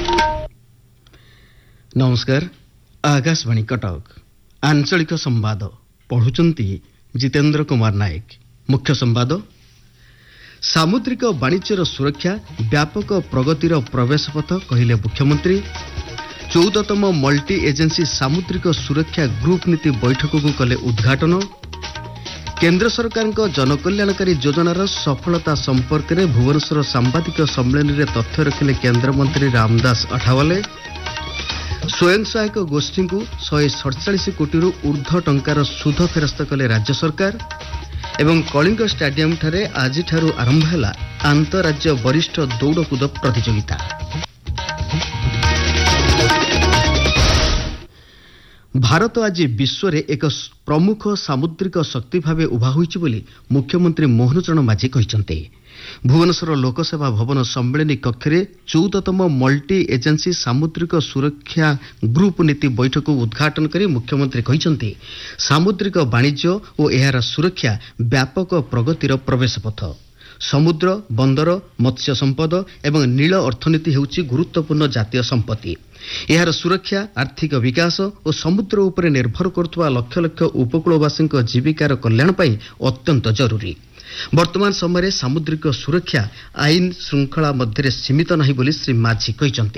नमस्कार। आकाशवाणी कटक आंचलिक संवाद पढ़ुचंती जितेंद्र कुमार नायक। मुख्य संवाद सामुद्रिक वाणिज्यर सुरक्षा व्यापक प्रगतिर प्रवेश पथ कहले मुख्यमंत्री। 14तम मल्टी एजेंसी सामुद्रिक सुरक्षा ग्रुप नीति बैठक को कले उद्घाटन। केंद्र सरकार जनकल्याणकारी योजनार सफलता संपर्क में भुवनेश्वर सांबादिक सम्मेलन में तथ्य रखिले केंद्रमंत्री रामदास अठावले। स्वयं सहायक गोष्ठी को 147 कोटी ऊर्ध्व टंकार सुध फेरस्त कले राज्य सरकार। एवं कलिंग स्टाडियम ठारे आज आरंभ है आंतरराज्य वरिष्ठ दौड़कूद प्रतियोगिता। भारत आज विश्व में एक प्रमुख सामुद्रिक शक्ति भाव उभा होइछि बोली मुख्यमंत्री मोहन चरण माझी कहिसंते। भुवनेश्वर लोकसेवा भवन सम्मेलनी कक्ष में 14तम मल्टी एजेंसी सामुद्रिक सुरक्षा ग्रुप नीति बैठक को उद्घाटन करी मुख्यमंत्री कहिसंते सामुद्रिक वाणिज्य और एहार सुरक्षा व्यापक प्रगतिर प्रवेश पथ। समुद्र बंदर मत्स्य संपद एवं नील अर्थनीति हेउछि गुरुत्वपूर्ण जातीय संपत्ति। एहार सुरक्षा आर्थिक विकास और समुद्र उपर निर्भर करुवा लक्ष लक्ष उपकूलवासी जीविकार कल्याण पाई अत्यंत जरूरी। वर्तमान समय सामुद्रिक सुरक्षा आईन श्रृंखला मध्य सीमित नहीं बोली श्री माझी कहिसंते।